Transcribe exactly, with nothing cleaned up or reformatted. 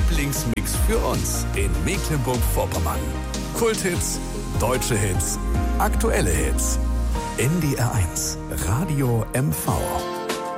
Lieblingsmix für uns in Mecklenburg-Vorpommern. Kulthits, deutsche Hits, aktuelle Hits. N D R eins, Radio M V.